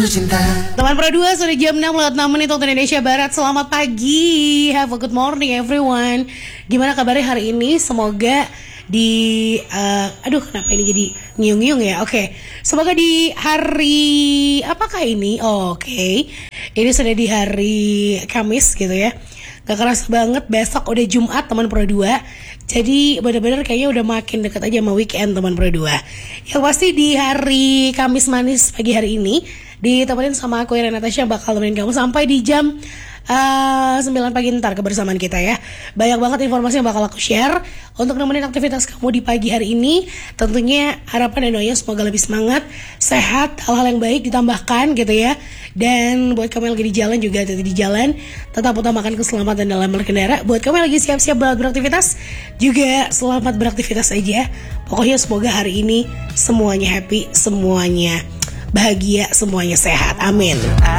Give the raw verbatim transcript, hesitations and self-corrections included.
Teman Pro dua sudah jam enam lewat enam menit waktu Indonesia Barat. Selamat pagi, have a good morning everyone. Gimana kabarnya hari ini? Semoga di uh, aduh kenapa ini jadi ngiung-ngiung ya. Oke, okay. Semoga di hari apakah ini? Oh, Oke, okay. Ini sudah di hari Kamis gitu ya. Gak kerasa banget besok udah Jumat teman Pro dua. Jadi benar-benar kayaknya udah makin dekat aja sama weekend teman Pro dua. Yang pasti di hari Kamis manis pagi hari ini ditemenin sama aku Ira Natasha bakal temenin kamu sampai di jam uh, sembilan pagi ntar kebersamaan kita ya. Banyak banget informasi yang bakal aku share untuk nemenin aktivitas kamu di pagi hari ini. Tentunya harapan dan doanya semoga lebih semangat, sehat, hal-hal yang baik ditambahkan gitu ya. Dan buat kamu yang lagi di jalan juga hati-hati di jalan, tetap utamakan keselamatan dalam berkendara. Buat kamu yang lagi siap-siap buat beraktivitas juga selamat beraktivitas aja. Pokoknya semoga hari ini semuanya happy, semuanya bahagia, semuanya sehat. Amin.